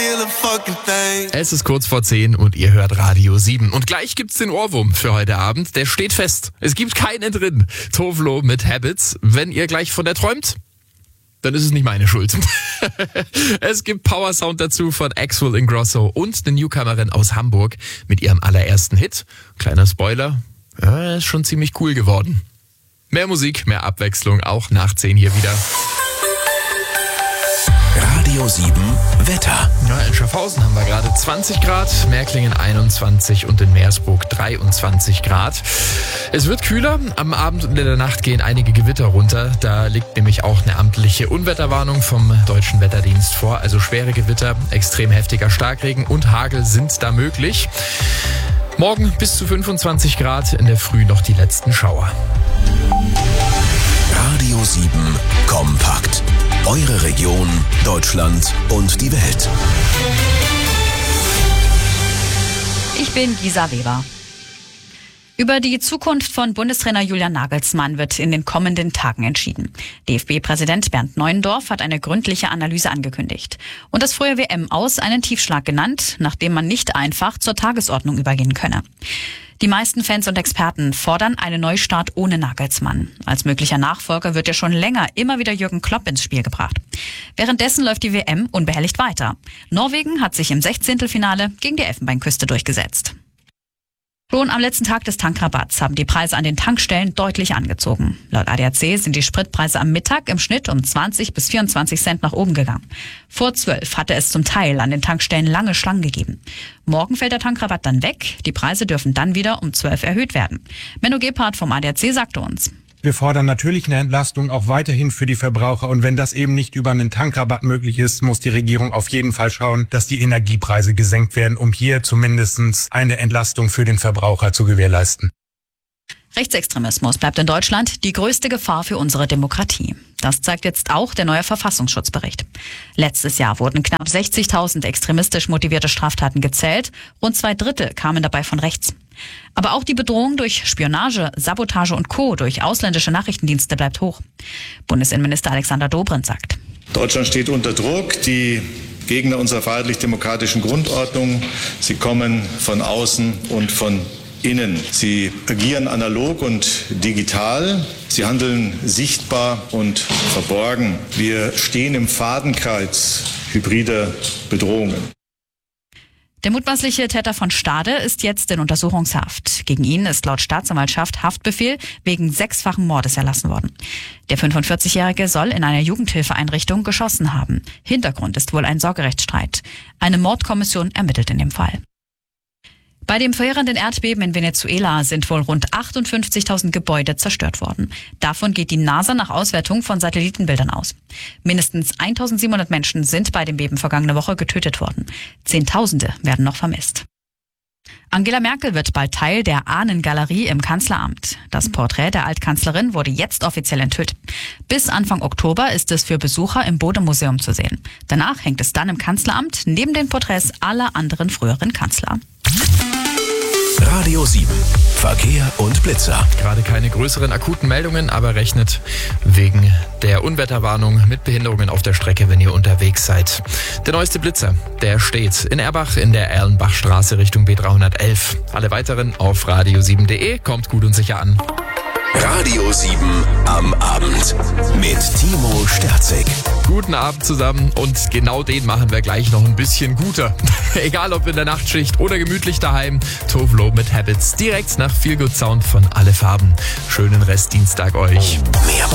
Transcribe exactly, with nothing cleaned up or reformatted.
Es ist kurz vor zehn und ihr hört Radio sieben. Und gleich gibt's den Ohrwurm für heute Abend. Der steht fest. Es gibt keinen drin. Tovlo mit Habits. Wenn ihr gleich von der träumt, dann ist es nicht meine Schuld. Es gibt Power Sound dazu von Axwell Ingrosso und eine Newcomerin aus Hamburg mit ihrem allerersten Hit. Kleiner Spoiler, ja, ist schon ziemlich cool geworden. Mehr Musik, mehr Abwechslung, auch nach zehn hier wieder. Radio sieben Wetter. Ja, in Schaffhausen haben wir gerade zwanzig Grad, Märklingen einundzwanzig und in Meersburg dreiundzwanzig Grad. Es wird kühler, am Abend und in der Nacht gehen einige Gewitter runter. Da liegt nämlich auch eine amtliche Unwetterwarnung vom Deutschen Wetterdienst vor. Also schwere Gewitter, extrem heftiger Starkregen und Hagel sind da möglich. Morgen bis zu fünfundzwanzig Grad, in der Früh noch die letzten Schauer. Radio sieben Kompakt. Eure Region, Deutschland und die Welt. Ich bin Gisa Weber. Über die Zukunft von Bundestrainer Julian Nagelsmann wird in den kommenden Tagen entschieden. D F B-Präsident Bernd Neuendorf hat eine gründliche Analyse angekündigt und das frühe W M-Aus einen Tiefschlag genannt, nachdem man nicht einfach zur Tagesordnung übergehen könne. Die meisten Fans und Experten fordern einen Neustart ohne Nagelsmann. Als möglicher Nachfolger wird ja schon länger immer wieder Jürgen Klopp ins Spiel gebracht. Währenddessen läuft die W M unbehelligt weiter. Norwegen hat sich im Sechzehntelfinale gegen die Elfenbeinküste durchgesetzt. Schon am letzten Tag des Tankrabatts haben die Preise an den Tankstellen deutlich angezogen. Laut A D A C sind die Spritpreise am Mittag im Schnitt um zwanzig bis vierundzwanzig Cent nach oben gegangen. Vor zwölf hatte es zum Teil an den Tankstellen lange Schlangen gegeben. Morgen fällt der Tankrabatt dann weg. Die Preise dürfen dann wieder um zwölf erhöht werden. Menno Gebhardt vom A D A C sagte uns: Wir fordern natürlich eine Entlastung auch weiterhin für die Verbraucher. Und wenn das eben nicht über einen Tankrabatt möglich ist, muss die Regierung auf jeden Fall schauen, dass die Energiepreise gesenkt werden, um hier zumindest eine Entlastung für den Verbraucher zu gewährleisten. Rechtsextremismus bleibt in Deutschland die größte Gefahr für unsere Demokratie. Das zeigt jetzt auch der neue Verfassungsschutzbericht. Letztes Jahr wurden knapp sechzigtausend extremistisch motivierte Straftaten gezählt. Rund zwei Drittel kamen dabei von rechts. Aber auch die Bedrohung durch Spionage, Sabotage und Co. durch ausländische Nachrichtendienste bleibt hoch. Bundesinnenminister Alexander Dobrindt sagt: Deutschland steht unter Druck. Die Gegner unserer freiheitlich-demokratischen Grundordnung, sie kommen von außen und von innen. Sie agieren analog und digital. Sie handeln sichtbar und verborgen. Wir stehen im Fadenkreuz hybrider Bedrohungen. Der mutmaßliche Täter von Stade ist jetzt in Untersuchungshaft. Gegen ihn ist laut Staatsanwaltschaft Haftbefehl wegen sechsfachen Mordes erlassen worden. Der fünfundvierzigjährige soll in einer Jugendhilfeeinrichtung geschossen haben. Hintergrund ist wohl ein Sorgerechtsstreit. Eine Mordkommission ermittelt in dem Fall. Bei dem verheerenden Erdbeben in Venezuela sind wohl rund achtundfünfzigtausend Gebäude zerstört worden. Davon geht die NASA nach Auswertung von Satellitenbildern aus. Mindestens eintausendsiebenhundert Menschen sind bei dem Beben vergangene Woche getötet worden. Zehntausende werden noch vermisst. Angela Merkel wird bald Teil der Ahnengalerie im Kanzleramt. Das Porträt der Altkanzlerin wurde jetzt offiziell enthüllt. Bis Anfang Oktober ist es für Besucher im Bode-Museum zu sehen. Danach hängt es dann im Kanzleramt neben den Porträts aller anderen früheren Kanzler. Radio sieben. Verkehr und Blitzer. Gerade keine größeren akuten Meldungen, aber rechnet wegen der Unwetterwarnung mit Behinderungen auf der Strecke, wenn ihr unterwegs seid. Der neueste Blitzer, der steht in Erbach in der Erlenbachstraße Richtung B dreihundertelf. Alle weiteren auf radio sieben punkt de. Kommt gut und sicher an. Radio sieben am Abend mit Timo Sterzig. Guten Abend zusammen und genau den machen wir gleich noch ein bisschen guter. Egal ob in der Nachtschicht oder gemütlich daheim, Tovlo mit Habits direkt nach Feel Good Sound von Alle Farben. Schönen Restdienstag euch. Mehr